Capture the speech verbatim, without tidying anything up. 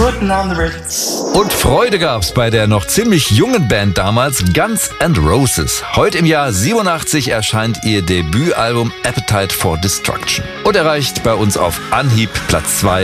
putting on the Ritz. Und Freude gab's bei der noch ziemlich jungen Band damals, Guns N' Roses. Heute im Jahr siebenundachtzig erscheint ihr Debütalbum Appetite for Destruction und erreicht bei uns auf Anhieb Platz zwei